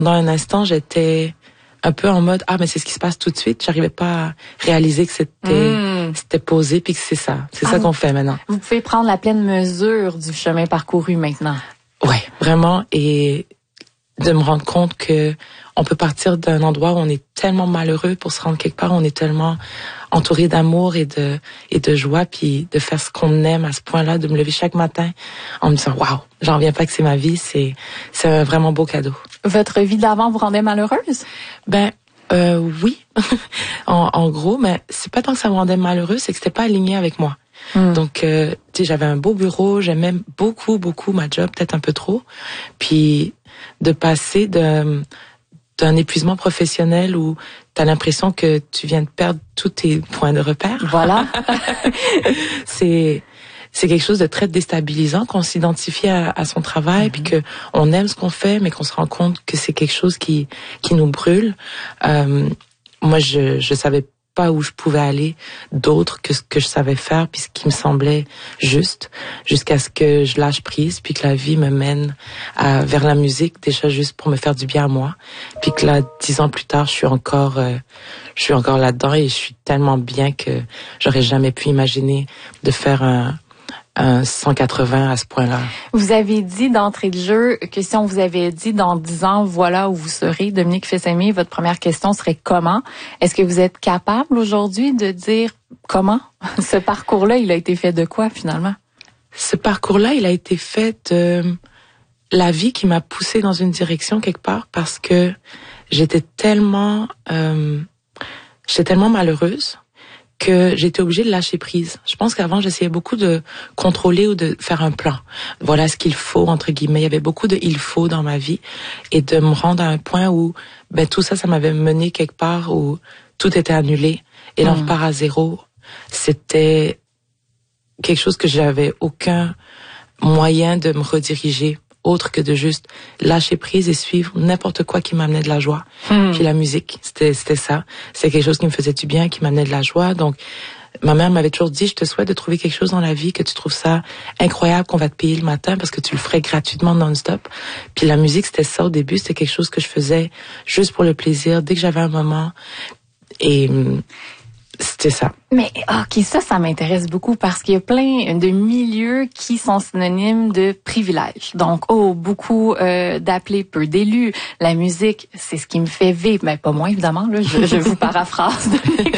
Dans un instant, j'étais un peu en mode, mais c'est ce qui se passe tout de suite. J'arrivais pas à réaliser que c'était posé puis que c'est ça. C'est ça qu'on fait maintenant. Vous pouvez prendre la pleine mesure du chemin parcouru maintenant. Ouais, vraiment. Et de me rendre compte que on peut partir d'un endroit où on est tellement malheureux pour se rendre quelque part, on est tellement entouré d'amour et de joie, puis de faire ce qu'on aime à ce point-là, de me lever chaque matin en me disant waouh, j'en reviens pas que c'est ma vie, c'est un vraiment beau cadeau. Votre vie d'avant vous rendait malheureuse? Oui, en gros, mais c'est pas tant que ça me rendait malheureuse, c'est que c'était pas aligné avec moi. Donc, tu sais, j'avais un beau bureau, j'aimais beaucoup ma job, peut-être un peu trop, puis de passer d'un épuisement professionnel où t'as l'impression que tu viens de perdre tous tes points de repère. Voilà. C'est quelque chose de très déstabilisant qu'on s'identifie à son travail, puis que on aime ce qu'on fait, mais qu'on se rend compte que c'est quelque chose qui nous brûle. Moi, je savais pas où je pouvais aller d'autre que ce que je savais faire, puis ce qui me semblait juste, jusqu'à ce que je lâche prise, puis que la vie me mène vers la musique, déjà juste pour me faire du bien à moi, puis que là, 10 ans plus tard, je suis encore là-dedans, et je suis tellement bien que j'aurais jamais pu imaginer de faire un 180 à ce point-là. Vous avez dit d'entrée de jeu que si on vous avait dit dans 10 ans, voilà où vous serez, Dominique Fils-Aimé, votre première question serait comment? Est-ce que vous êtes capable aujourd'hui de dire comment? Ce parcours-là, il a été fait de quoi finalement? Ce parcours-là, il a été fait de la vie qui m'a poussée dans une direction quelque part, parce que j'étais tellement malheureuse que j'étais obligée de lâcher prise. Je pense qu'avant, j'essayais beaucoup de contrôler ou de faire un plan. Voilà ce qu'il faut, entre guillemets. Il y avait beaucoup de « il faut » dans ma vie, et de me rendre à un point où tout ça m'avait mené quelque part où tout était annulé. Et là, on repart à zéro. C'était quelque chose que j'avais aucun moyen de me rediriger, autre que de juste lâcher prise et suivre n'importe quoi qui m'amenait de la joie. Puis la musique, c'était ça. C'est quelque chose qui me faisait du bien, qui m'amenait de la joie. Donc, ma mère m'avait toujours dit, je te souhaite de trouver quelque chose dans la vie, que tu trouves ça incroyable, qu'on va te payer le matin parce que tu le ferais gratuitement non-stop. Puis la musique, c'était ça au début. C'était quelque chose que je faisais juste pour le plaisir, dès que j'avais un moment. Et c'était ça. Mais OK, ça m'intéresse beaucoup parce qu'il y a plein de milieux qui sont synonymes de privilèges. Donc, beaucoup d'appelés, peu d'élus. La musique, c'est ce qui me fait vivre. Mais pas moi, évidemment. Là, je vous paraphrase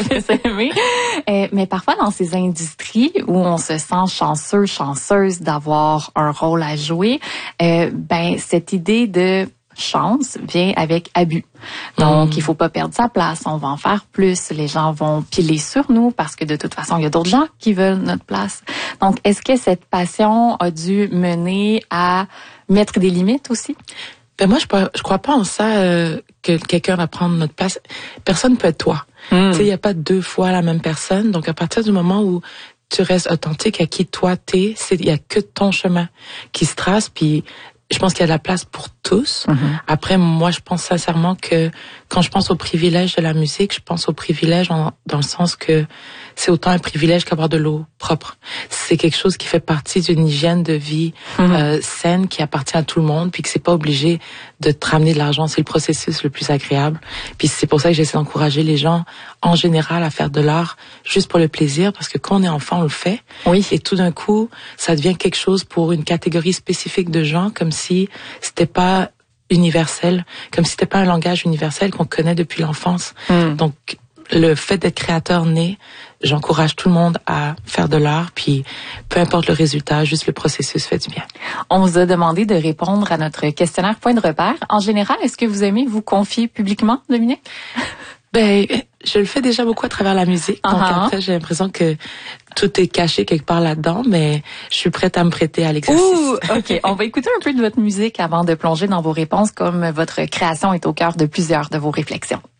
mais parfois, dans ces industries où on se sent chanceux, chanceuse d'avoir un rôle à jouer, cette idée de chance vient avec abus. Donc, il faut pas perdre sa place. On va en faire plus. Les gens vont piler sur nous parce que de toute façon, il y a d'autres gens qui veulent notre place. Donc, est-ce que cette passion a dû mener à mettre des limites aussi? Moi, je crois pas en ça, que quelqu'un va prendre notre place. Personne peut être toi. Tu sais, il y a pas 2 fois la même personne. Donc, à partir du moment où tu restes authentique à qui toi t'es, il y a que ton chemin qui se trace, puis je pense qu'il y a de la place pour tous. Après, moi, je pense sincèrement que quand je pense au privilège de la musique, je pense au privilège dans le sens que c'est autant un privilège qu'avoir de l'eau propre. C'est quelque chose qui fait partie d'une hygiène de vie saine qui appartient à tout le monde, puis que c'est pas obligé de te ramener de l'argent. C'est le processus le plus agréable. Puis c'est pour ça que j'essaie d'encourager les gens en général à faire de l'art juste pour le plaisir, parce que quand on est enfant, on le fait. Oui. Et tout d'un coup, ça devient quelque chose pour une catégorie spécifique de gens, comme si c'était pas universel, comme si c'était pas un langage universel qu'on connaît depuis l'enfance. Donc, le fait d'être créateur né, j'encourage tout le monde à faire de l'art, puis peu importe le résultat, juste le processus fait du bien. On vous a demandé de répondre à notre questionnaire point de repère. En général, est-ce que vous aimez vous confier publiquement, Dominique? Je le fais déjà beaucoup à travers la musique. Donc après, j'ai l'impression que tout est caché quelque part là-dedans, mais je suis prête à me prêter à l'exercice. OK. On va écouter un peu de votre musique avant de plonger dans vos réponses, comme votre création est au cœur de plusieurs de vos réflexions.